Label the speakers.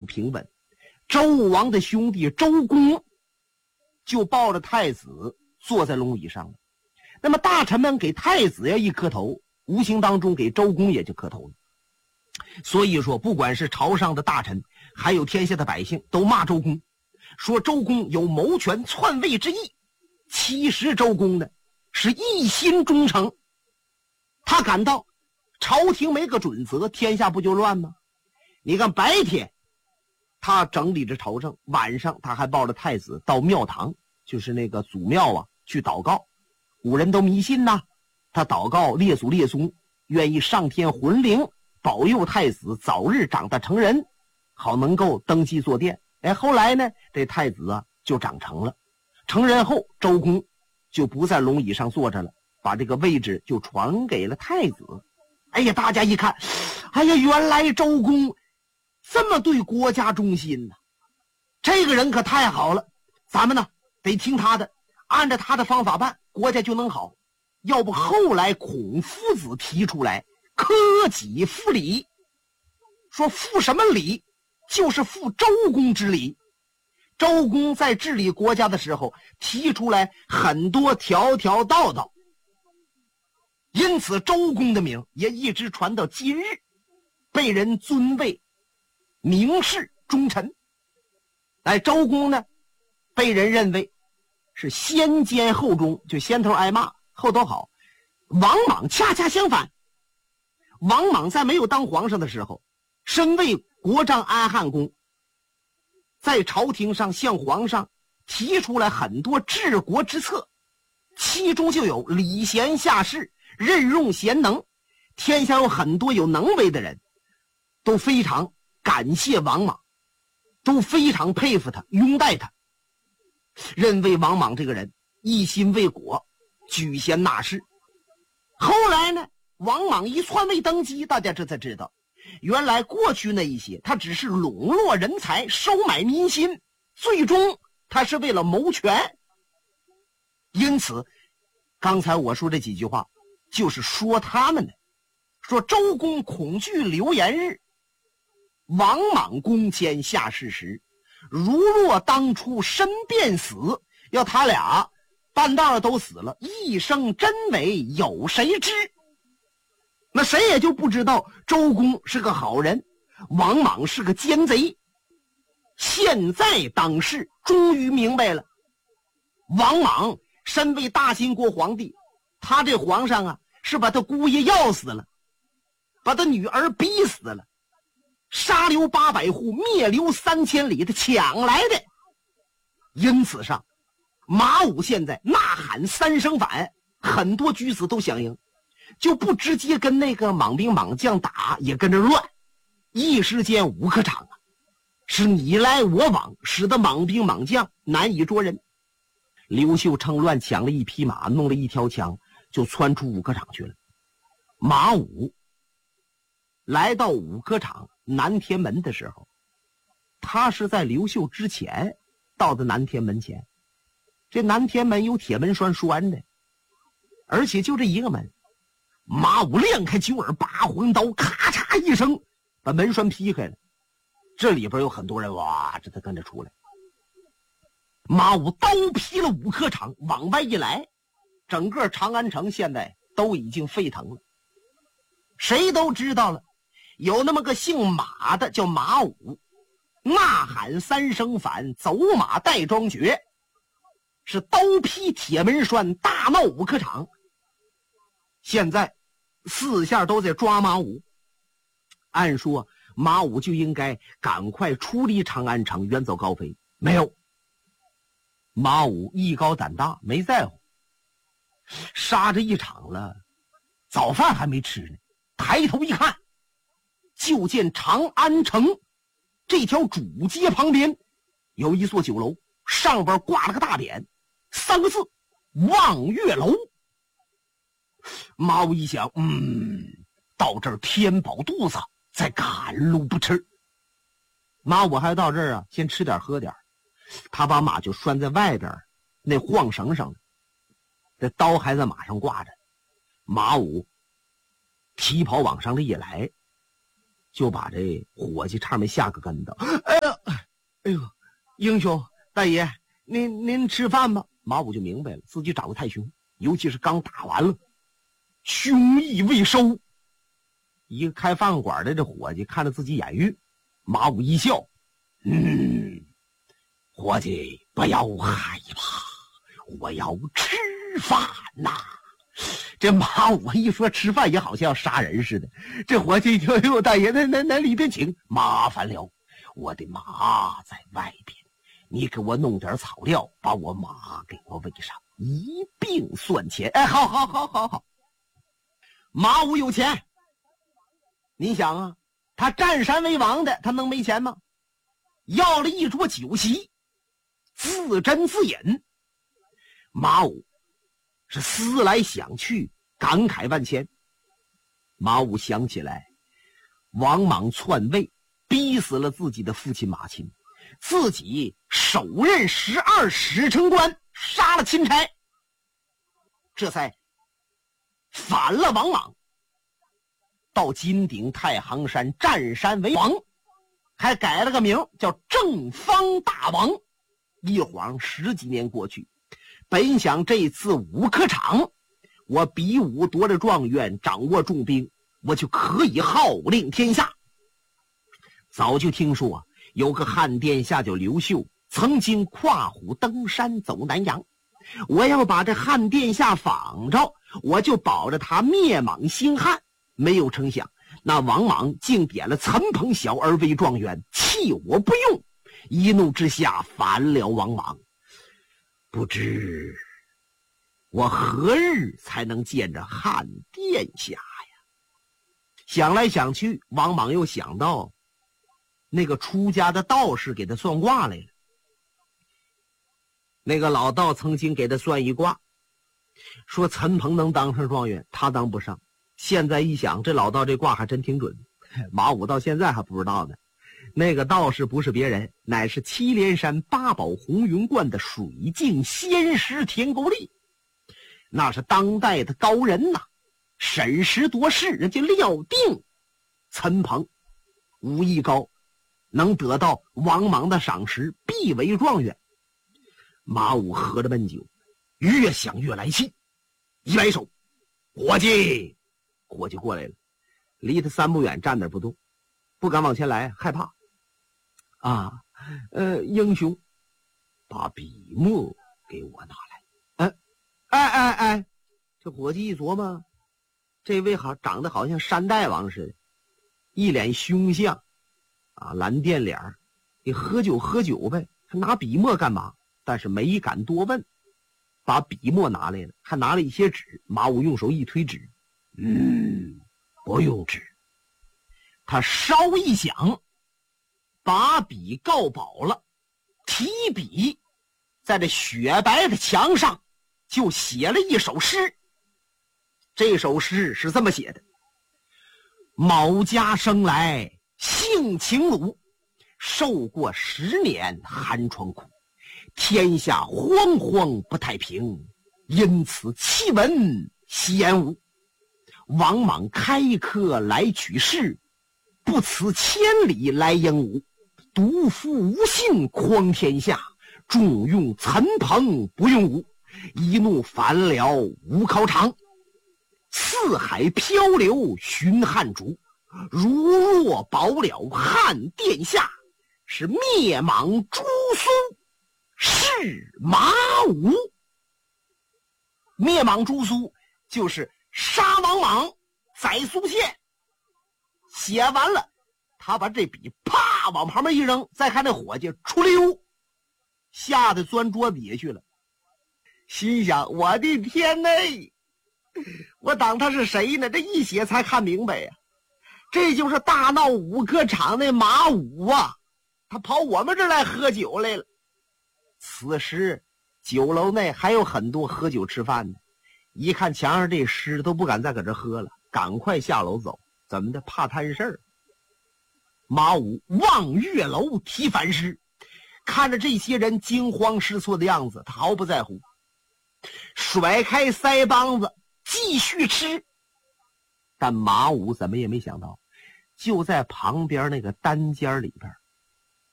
Speaker 1: 平稳。周武王的兄弟周公就抱着太子坐在龙椅上了。那么大臣们给太子要一磕头，无形当中给周公也就磕头了。所以说不管是朝上的大臣还有天下的百姓都骂周公，说周公有谋权篡位之意。其实周公呢是一心忠诚，他感到朝廷没个准则，天下不就乱吗？你看白天他整理着朝政，晚上他还抱着太子到庙堂，就是那个祖庙啊去祷告。古人都迷信呐，他祷告列祖列宗，愿意上天魂灵保佑太子早日长大成人，好能够登基坐殿。后来呢这太子啊就长成了，成人后周公就不在龙椅上坐着了，把这个位置就传给了太子。大家一看，原来周公这么对国家忠心呢，这个人可太好了，咱们呢得听他的，按照他的方法办，国家就能好。要不后来孔夫子提出来科己复礼，说复什么礼，就是复周公之礼。周公在治理国家的时候提出来很多条条道道，因此周公的名也一直传到今日，被人尊为名士忠臣。周公呢被人认为是先奸后忠，就先头挨骂后头好。王莽恰恰相反，王莽在没有当皇上的时候，身为国丈安汉公，在朝廷上向皇上提出来很多治国之策，其中就有礼贤下士，任用贤能。天下有很多有能为的人都非常感谢王莽，都非常佩服他，拥戴他，认为王莽这个人一心为国，举贤纳士。后来呢王莽一篡位登基，大家这才知道原来过去那一些他只是笼络人才，收买民心，最终他是为了谋权。因此刚才我说这几句话就是说他们的，说周公恐惧流言日，王莽攻迁下士时，如若当初身便死，要他俩半道都死了，一生真伪有谁知？那谁也就不知道周公是个好人，王莽是个奸贼。现在当世终于明白了，王莽身为大秦国皇帝，他这皇上啊是把他姑爷要死了，把他女儿逼死了，杀流800户，灭流3000里的抢来的。因此上马武现在呐喊3声反，很多举子都响应，就不直接跟那个莽兵莽将打，也跟着乱。一时间5个场啊，是你来我往，使得莽兵莽将难以捉人。刘秀趁乱抢了一匹马，弄了一条枪，就窜出5个场去了。马武来到5个场南天门的时候，他是在刘秀之前到的南天门前。这南天门有铁门栓拴的，而且就这一个门。马武亮开9耳，拔黄刀，咔嚓一声把门栓劈开了。这里边有很多人哇，这才跟着出来。马武刀劈了5个场，往外一来，整个长安城现在都已经沸腾了。谁都知道了，有那么个姓马的叫马武，呐喊3声反，走马带庄诀，是刀劈铁门栓，大闹5个场。现在四下都在抓马武，按说马武就应该赶快出离长安城，远走高飞。没有，马武艺高胆大，没在乎，杀这一场了，早饭还没吃呢。抬头一看，就见长安城这条主街旁边有一座酒楼，上边挂了个大匾，3个字望月楼。马武一想，到这儿填饱肚子，再赶路不迟。马武还到这儿啊，先吃点喝点。他把马就拴在外边那晃绳上了，这刀还在马上挂着。马武提跑往上这一来，就把这伙计差没下个跟头。哎呀， 哎呦，英雄大爷，您吃饭吧。马武就明白了，自己长得太凶，尤其是刚打完了，凶意未收。一个开饭馆的这伙计看着自己眼晕，马武一笑，伙计不要害怕，我要吃饭呐。这马武一说吃饭，也好像要杀人似的。这伙计就，哎呦大爷，那里边请，麻烦了，我的马在外边，你给我弄点草料，把我马给我喂上，一并算钱。哎，好。马武有钱，你想啊，他占山为王的，他能没钱吗？要了一桌酒席，自斟自饮。马武是思来想去，感慨万千。马武想起来，王莽篡位，逼死了自己的父亲马钦，自己手任12使臣官，杀了钦差，这才反了王莽，到金顶太行山占山为王，还改了个名叫正方大王。一晃10几年过去，本想这次武科场我比武夺了状元，掌握重兵，我就可以号令天下。早就听说有个汉殿下叫刘秀，曾经跨虎登山走南阳，我要把这汉殿下仿着，我就保着他灭莽兴汉。没有成想，那王莽竟点了岑彭小儿为状元，弃我不用，一怒之下反了王莽。不知我何日才能见着汉殿下呀？想来想去，王莽又想到那个出家的道士给他算卦来了。那个老道曾经给他算一卦，说岑彭能当上状元，他当不上。现在一想，这老道这卦还真挺准。马武到现在还不知道呢。那个道士不是别人，乃是祁连山八宝红云观的水镜仙师田勾力，那是当代的高人呐。审时度势，人家料定岑彭武艺高，能得到王莽的赏识，必为状元。马武喝着闷酒，越想越来气，一摆手，伙计过来了，离他3步远，站那不动，不敢往前来，害怕。英雄，把笔墨给我拿来。这伙计一琢磨，这位长得好像山大王似的，一脸凶相蓝靛脸，你喝酒呗，他拿笔墨干嘛？但是没敢多问，把笔墨拿来了，还拿了一些纸。马武用手一推纸，不用纸。他稍一想，把笔告饱了，提笔在这雪白的墙上就写了一首诗。这首诗是这么写的：卯家生来性情鲁，受过10年寒窗苦，天下惶惶不太平，因此奇闻鲜无。王莽开科来取士，不辞千里来迎吾。独夫无信匡天下，重用岑彭不用吾。一怒反了吴考场，四海漂流寻汉主。如若保了汉殿下，是灭莽诛苏是马武。灭莽诛苏就是杀王莽宰苏县。写完了，他把这笔啪往旁边一扔，再看那伙计出溜，吓得钻桌子底下去了。心想，我的天哪，我当他是谁呢？这一写才看明白呀，这就是大闹武科场那马武啊，他跑我们这儿来喝酒来了。此时酒楼内还有很多喝酒吃饭的，一看墙上这诗都不敢再搁这喝了，赶快下楼走。怎么的？怕摊事儿。马武望月楼提反诗，看着这些人惊慌失措的样子，他毫不在乎，甩开腮帮子继续吃。但马武怎么也没想到，就在旁边那个单间里边，